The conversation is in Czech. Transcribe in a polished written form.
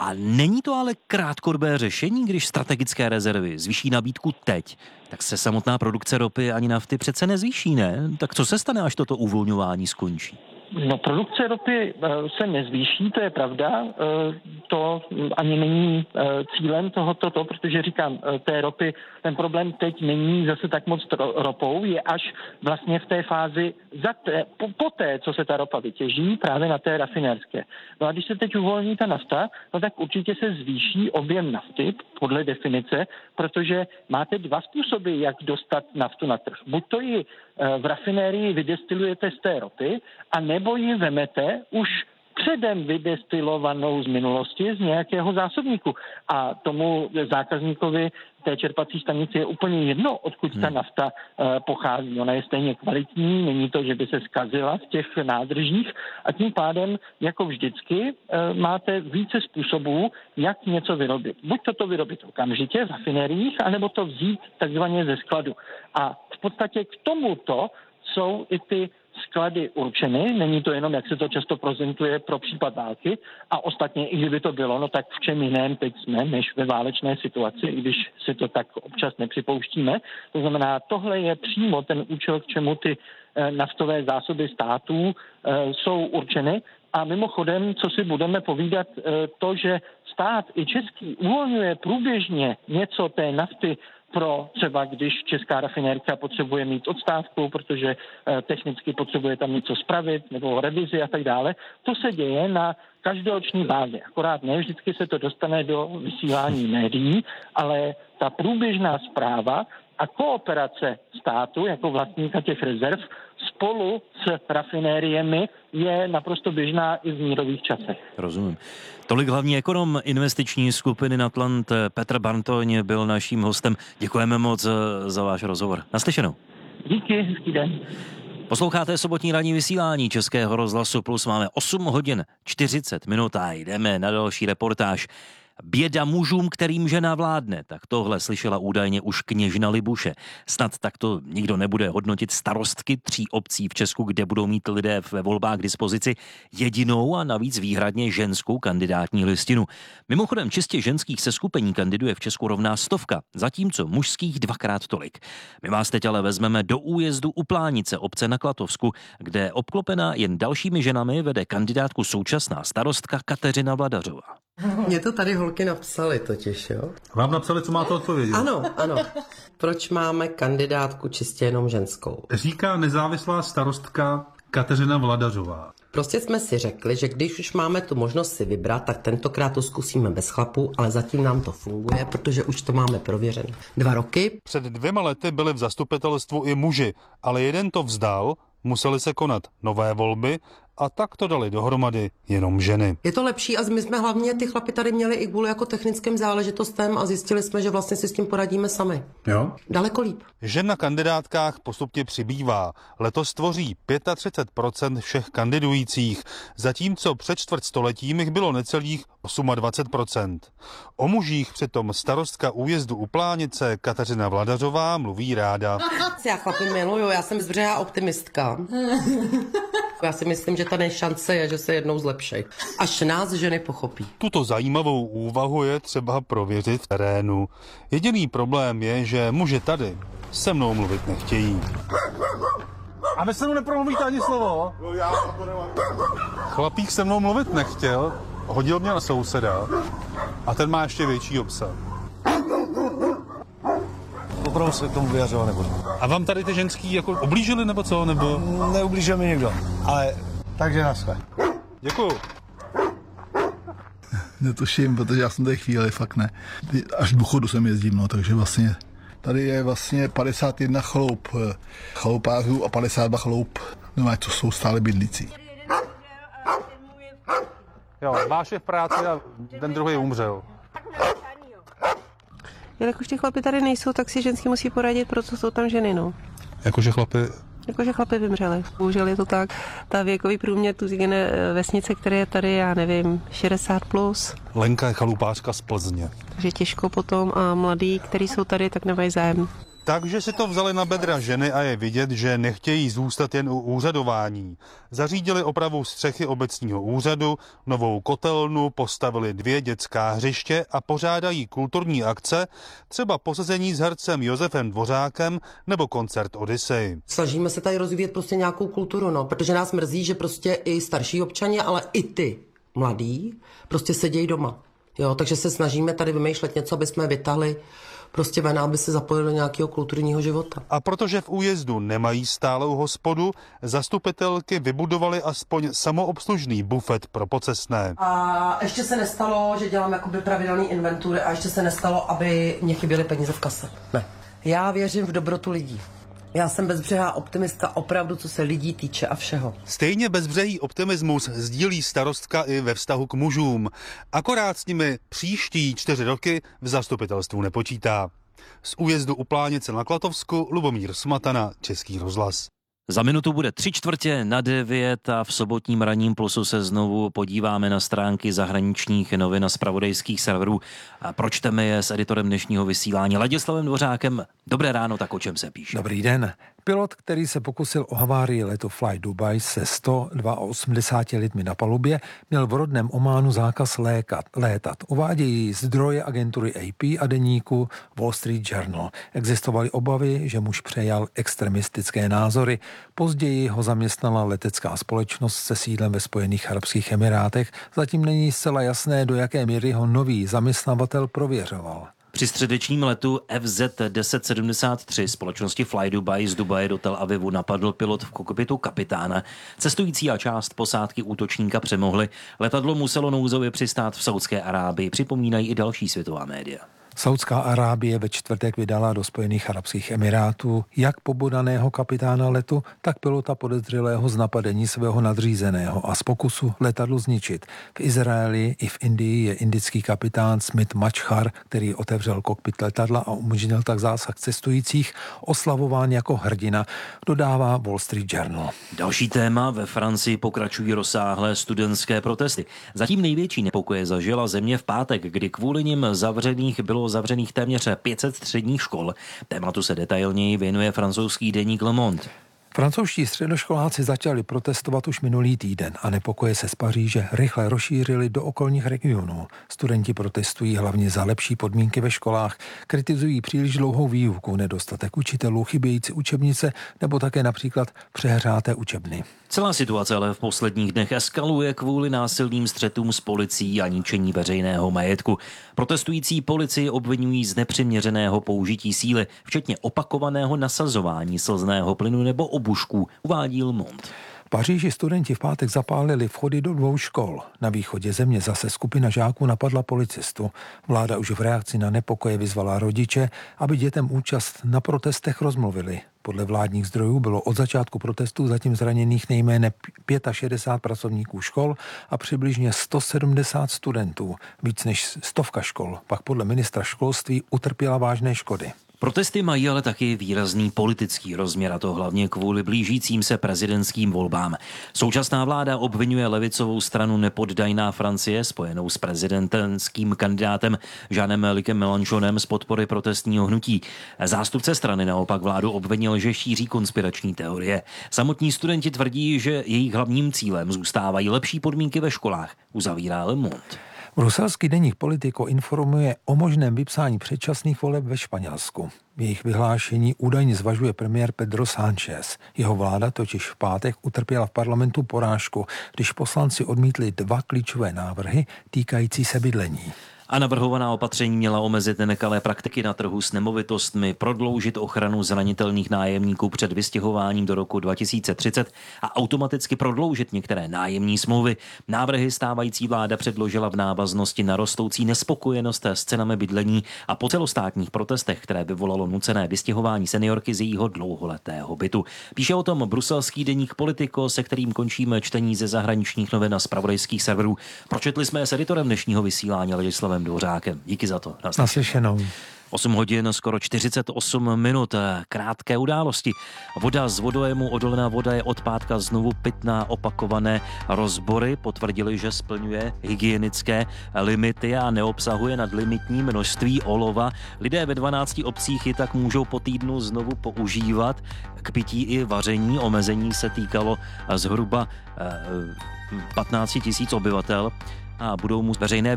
A není to ale krátkodobé řešení, když strategické rezervy zvýší nabídku teď, tak se samotná produkce ropy ani nafty přece nezvýší, ne? Tak co se stane, až toto uvolňování skončí? No, produkce ropy se nezvýší, to je pravda. To ani není cílem tohoto, protože říkám, té ropy, ten problém teď není zase tak moc ropou, je až vlastně v té fázi poté, co se ta ropa vytěží, právě na té rafinérské. No a když se teď uvolní ta nafta, no tak určitě se zvýší objem nafty podle definice, protože máte dva způsoby, jak dostat naftu na trh. Buď to ji v rafinérii vydestilujete z té ropy, a nebo ji vemete už předem vydestilovanou z minulosti z nějakého zásobníku. A tomu zákazníkovi té čerpací stanici je úplně jedno, odkud ta nafta pochází. Ona je stejně kvalitní, není to, že by se zkazila v těch nádržích a tím pádem, jako vždycky, máte více způsobů, jak něco vyrobit. Buď to vyrobit okamžitě v rafinériích, anebo to vzít takzvaně ze skladu. A v podstatě k tomuto jsou i ty sklady určeny, není to jenom, jak se to často prezentuje, pro případ války a ostatně, i kdyby to bylo, no tak v čem jiném teď jsme, než ve válečné situaci, i když si to tak občas nepřipouštíme. To znamená, tohle je přímo ten účel, k čemu ty naftové zásoby států jsou určeny. A mimochodem, co si budeme povídat, to, že stát i český uvolňuje průběžně něco té nafty pro třeba, když česká rafinérka potřebuje mít odstávku, protože technicky potřebuje tam něco spravit nebo revizi a tak dále. To se děje na každoroční bázi. Akorát ne vždycky se to dostane do vysílání médií, ale ta průběžná správa a kooperace státu jako vlastníka těch rezerv spolu s rafinériemi je naprosto běžná i v mírových časech. Rozumím. Tolik hlavní ekonom investiční skupiny Natland Petr Bartoň byl naším hostem. Děkujeme moc za váš rozhovor. Naslyšenou. Díky, hezký den. Posloucháte sobotní ranní vysílání Českého rozhlasu Plus. Máme 8 hodin 40 minut a jdeme na další reportáž. Běda mužům, kterým žena vládne. Tak tohle slyšela údajně už kněžna Libuše. Snad takto nikdo nebude hodnotit starostky 3 obcí v Česku, kde budou mít lidé ve volbách k dispozici jedinou a navíc výhradně ženskou kandidátní listinu. Mimochodem čistě ženských seskupení kandiduje v Česku rovná 100, zatímco mužských 2krát tolik. My vás teď ale vezmeme do újezdu u Plánice, obce na Klatovsku, kde obklopená jen dalšími ženami vede kandidátku současná starostka Kateřina Vladařová. Mě to tady holky napsali totiž, jo? Vám napsali, co máte odpovědět? Ano. Proč máme kandidátku čistě jenom ženskou? Říká nezávislá starostka Kateřina Vladařová. Prostě jsme si řekli, že když už máme tu možnost si vybrat, tak tentokrát to zkusíme bez chlapů, ale zatím nám to funguje, protože už to máme prověřené 2 roky. Před 2 lety byli v zastupitelstvu i muži, ale jeden to vzdal, museli se konat nové volby a tak to dali dohromady jenom ženy. Je to lepší a my jsme hlavně ty chlapy tady měli i kvůli jako technickým záležitostem a zjistili jsme, že vlastně si s tím poradíme sami. Jo? Daleko líp. Žen na kandidátkách postupně přibývá. Letos tvoří 35% všech kandidujících, zatímco před čtvrtstoletím jich bylo necelých 28%. O mužích přitom starostka újezdu u Plánice Kateřina Vladařová mluví ráda. Já chlapy miluju, já jsem zbřehá optimistka. Já si myslím, že tady šance je, že se jednou zlepší. Až nás ženy pochopí. Tuto zajímavou úvahu je třeba prověřit v terénu. Jediný problém je, že muži tady se mnou mluvit nechtějí. A vy se mnou nepromluvíte ani slovo? Chlapík se mnou mluvit nechtěl, hodil mě na souseda a ten má ještě větší obsah. Opravdu se k tomu vyjadřovat nebudu. A vám tady ty ženský jako oblížili nebo co? Nebo? Neublížil mi nikdo, ale takže naschle. Děkuju. Netuším, protože já jsem tady chvíli, fakt ne. Až do chodu jsem jezdím, no, takže vlastně tady je vlastně 51 chaloupářů a 52 chaloup, no, co jsou stále bydlící. Jo, váš je v práci a ten druhý umřel. Jelikož ty chlapy tady nejsou, tak si ženský musí poradit, proto jsou tam ženy, no. Jakože chlapy vymřeli. Bohužel je to tak. Ta věkový průměr tu vesnice, které je tady, já nevím, 60+. Lenka je chalupářka z Plzně. Takže těžko potom a mladí, kteří jsou tady, tak nemají zájem. Takže si to vzali na bedra ženy a je vidět, že nechtějí zůstat jen u úřadování. Zařídili opravu střechy obecního úřadu, novou kotelnu, postavili 2 dětská hřiště a pořádají kulturní akce, třeba posezení s hercem Josefem Dvořákem nebo koncert Odyssey. Snažíme se tady rozvíjet prostě nějakou kulturu, no, protože nás mrzí, že prostě i starší občani, ale i ty mladí prostě sedějí doma. Jo, takže se snažíme tady vymýšlet něco, aby jsme vytahli prostě ven, aby se zapojili do nějakého kulturního života. A protože v újezdu nemají stálou hospodu, zastupitelky vybudovaly aspoň samoobslužný bufet pro pocestné. A ještě se nestalo, že dělám jakoby pravidelný inventury a ještě se nestalo, aby mě chyběly peníze v kase. Ne. Já věřím v dobrotu lidí. Já jsem bezbřehá optimistka opravdu, co se lidí týče a všeho. Stejně bezbřehý optimismus sdílí starostka i ve vztahu k mužům. Akorát s nimi příští 4 roky v zastupitelstvu nepočítá. Z újezdu u Plánice na Klatovsku Lubomír Smatana, Český rozhlas. Za minutu bude 8:45 a v sobotním ranním plusu se znovu podíváme na stránky zahraničních novin a zpravodajských serverů a pročteme je s editorem dnešního vysílání Ladislavem Dvořákem. Dobré ráno, tak o čem se píše? Dobrý den. Pilot, který se pokusil o havárii letu Fly Dubai se 182 lidmi na palubě, měl v rodném Ománu zákaz létat. Uvádějí zdroje agentury AP a deníku Wall Street Journal. Existovaly obavy, že muž přejal extremistické názory. Později ho zaměstnala letecká společnost se sídlem ve Spojených arabských emirátech. Zatím není zcela jasné, do jaké míry ho nový zaměstnavatel prověřoval. Při středečním letu FZ-1073 společnosti Fly Dubai z Dubaje do Tel Avivu napadl pilot v kokpitu kapitána. Cestující a část posádky útočníka přemohli. Letadlo muselo nouzově přistát v Saudské Arábii, připomínají i další světová média. Saudská Arábie ve čtvrtek vydala do Spojených arabských emirátů jak pobodaného kapitána letu, tak pilota podezřelého z napadení svého nadřízeného a z pokusu letadlo zničit. V Izraeli i v Indii je indický kapitán Smith Machar, který otevřel kokpit letadla a umožnil tak zásah cestujících, oslavován jako hrdina, dodává Wall Street Journal. Další téma: ve Francii pokračují rozsáhlé studentské protesty. Zatím největší nepokoje zažila země v pátek, kdy kvůli nim bylo zavřených téměř 500 středních škol. Tématu se detailněji věnuje francouzský deník Le Monde. Francouzští středoškoláci začali protestovat už minulý týden a nepokoje se z Paříže rychle rozšířily do okolních regionů. Studenti protestují hlavně za lepší podmínky ve školách, kritizují příliš dlouhou výuku, nedostatek učitelů, chybějící učebnice nebo také například přehřáté učebny. Celá situace ale v posledních dnech eskaluje kvůli násilným střetům s policií a ničení veřejného majetku. Protestující policii obvinují z nepřiměřeného použití síly, včetně opakovaného nasazování slzného plynu nebo obušků, uvádí Le Monde. V Paříži studenti v pátek zapálili vchody do 2 škol. Na východě země zase skupina žáků napadla policistu. Vláda už v reakci na nepokoje vyzvala rodiče, aby dětem účast na protestech rozmluvili. Podle vládních zdrojů bylo od začátku protestů zatím zraněných nejméně 65 pracovníků škol a přibližně 170 studentů. Víc než 100 škol pak podle ministra školství utrpěla vážné škody. Protesty mají ale taky výrazný politický rozměr, a to hlavně kvůli blížícím se prezidentským volbám. Současná vláda obvinuje levicovou stranu Nepoddajná Francie, spojenou s prezidentským kandidátem Jeanem-Lucem Mélenchonem, z podpory protestního hnutí. Zástupce strany naopak vládu obvinil, že šíří konspirační teorie. Samotní studenti tvrdí, že jejich hlavním cílem zůstávají lepší podmínky ve školách, uzavírá Le Monde. Bruselský deník Politico informuje o možném vypsání předčasných voleb ve Španělsku. V jejich vyhlášení údajně zvažuje premiér Pedro Sánchez. Jeho vláda totiž v pátek utrpěla v parlamentu porážku, když poslanci odmítli 2 klíčové návrhy týkající se bydlení. A navrhovaná opatření měla omezit nekalé praktiky na trhu s nemovitostmi, prodloužit ochranu zranitelných nájemníků před vystěhováním do roku 2030 a automaticky prodloužit některé nájemní smlouvy. Návrhy stávající vláda předložila v návaznosti na rostoucí nespokojenost s cenami bydlení a po celostátních protestech, které vyvolalo nucené vystěhování seniorky z jejího dlouholetého bytu. Píše o tom bruselský deník Politico, se kterým končíme čtení ze zahraničních novin a zpravodajských serverů. Pročetli jsme s editorem dnešního vysílání Ladislavem Dvořákem. Díky za to. Naslyšenou. 8 hodin, skoro 48 minut, krátké události. Voda z vodojemu, odolná voda je od pátka znovu pitná, opakované rozbory potvrdili, že splňuje hygienické limity a neobsahuje nadlimitní množství olova. Lidé ve 12 obcích ji tak můžou po týdnu znovu používat k pití i vaření. Omezení se týkalo zhruba 15 000 obyvatel a budou mu veřejné